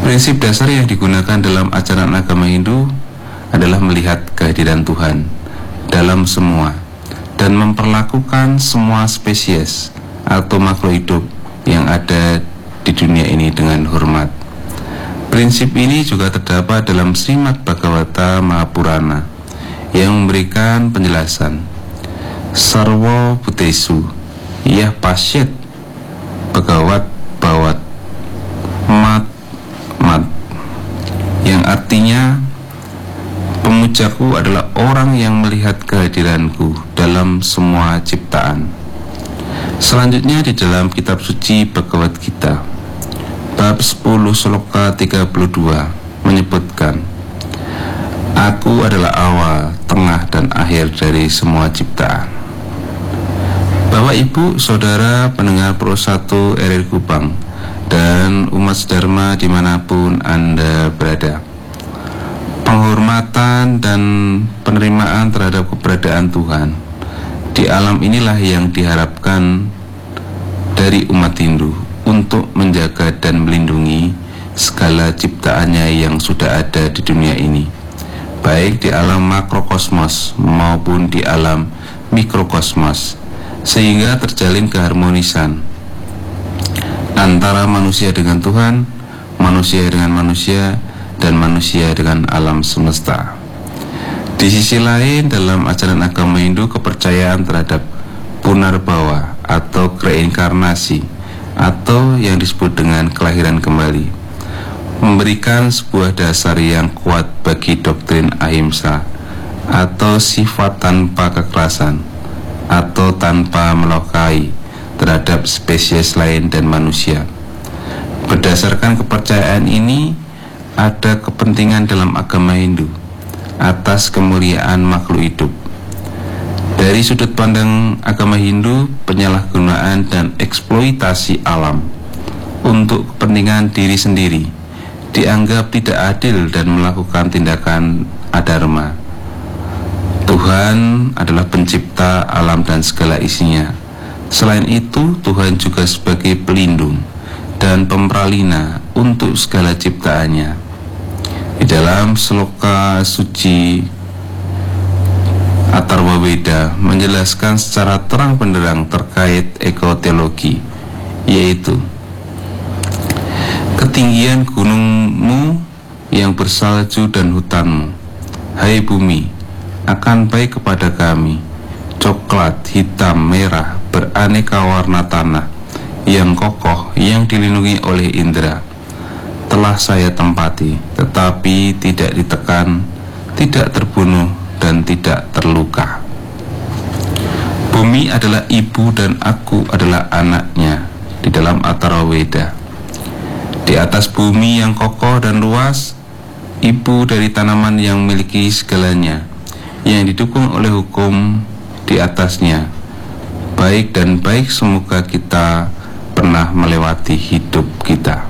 Prinsip dasar yang digunakan dalam ajaran agama Hindu adalah melihat kehadiran Tuhan dalam semua dan memperlakukan semua spesies atau makhluk hidup yang ada di dunia ini dengan hormat. Prinsip ini juga terdapat dalam Srimad Bhagavata Mahapurana yang memberikan penjelasan Sarva Bhutesu Yah Pasyet Bhagavat Bhavat Mat yang artinya pemujaku adalah orang yang melihat kehadiranku dalam semua ciptaan. Selanjutnya di dalam kitab suci Bhagavad Gita bab 10 sloka 32 menyebutkan, Aku adalah awal, tengah dan akhir dari semua ciptaan. Bapak Ibu Saudara pendengar Pro 1 RRI Kupang dan umat sedharma dimanapun Anda berada, penghormatan dan penerimaan terhadap keberadaan Tuhan di alam inilah yang diharapkan dari umat Hindu untuk menjaga dan melindungi segala ciptaannya yang sudah ada di dunia ini, baik di alam makrokosmos maupun di alam mikrokosmos, sehingga terjalin keharmonisan antara manusia dengan Tuhan, manusia dengan manusia, dan manusia dengan alam semesta. Di sisi lain, dalam ajaran agama Hindu, kepercayaan terhadap Punarbhawa atau reinkarnasi atau yang disebut dengan kelahiran kembali memberikan sebuah dasar yang kuat bagi doktrin ahimsa atau sifat tanpa kekerasan atau tanpa melukai terhadap spesies lain dan manusia. Berdasarkan kepercayaan ini, ada kepentingan dalam agama Hindu atas kemuliaan makhluk hidup. Dari sudut pandang agama Hindu, penyalahgunaan dan eksploitasi alam untuk kepentingan diri sendiri dianggap tidak adil dan melakukan tindakan adharma. Tuhan adalah pencipta alam dan segala isinya. Selain itu, Tuhan juga sebagai pelindung dan pemralina untuk segala ciptaannya. Di dalam sloka suci Atharva Veda menjelaskan secara terang benderang terkait ekoteologi, yaitu ketinggian gunungmu yang bersalju dan hutanmu, hai bumi, akan baik kepada kami, coklat, hitam, merah, beraneka warna tanah yang kokoh yang dilindungi oleh indera telah saya tempati, tetapi tidak ditekan, tidak terbunuh, dan tidak terluka. Bumi adalah ibu dan aku adalah anaknya di dalam Atharva Veda. Di atas bumi yang kokoh dan luas, ibu dari tanaman yang memiliki segalanya, yang didukung oleh hukum di atasnya, baik dan baik semoga kita pernah melewati hidup kita.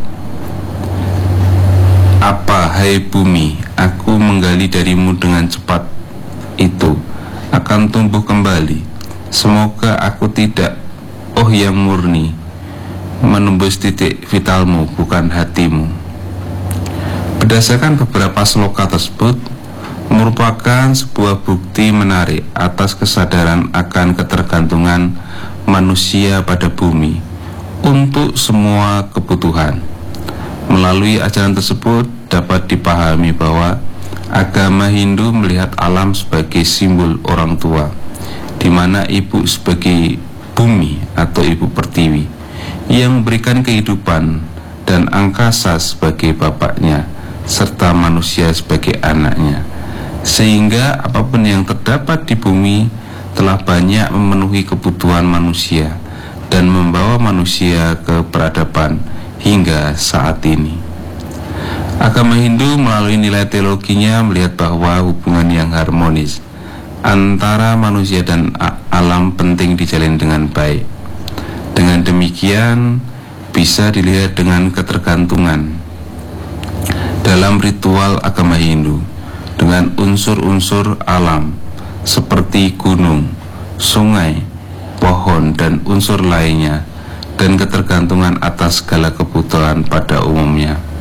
Apa, hai bumi, aku menggali darimu dengan cepat, itu akan tumbuh kembali. Semoga aku tidak, oh yang murni, menembus titik vitalmu, bukan hatimu. Berdasarkan beberapa sloka tersebut, merupakan sebuah bukti menarik atas kesadaran akan ketergantungan manusia pada bumi untuk semua kebutuhan. Melalui ajaran tersebut dapat dipahami bahwa agama Hindu melihat alam sebagai simbol orang tua, di mana ibu sebagai bumi atau ibu pertiwi yang memberikan kehidupan dan angkasa sebagai bapaknya, serta manusia sebagai anaknya, sehingga apapun yang terdapat di bumi telah banyak memenuhi kebutuhan manusia dan membawa manusia ke peradaban hingga saat ini. Agama Hindu melalui nilai teologinya melihat bahwa hubungan yang harmonis antara manusia dan alam penting dijalin dengan baik. Dengan demikian bisa dilihat dengan ketergantungan dalam ritual agama Hindu dengan unsur-unsur alam seperti gunung, sungai, pohon, dan unsur lainnya, dan ketergantungan atas segala kebutuhan pada umumnya.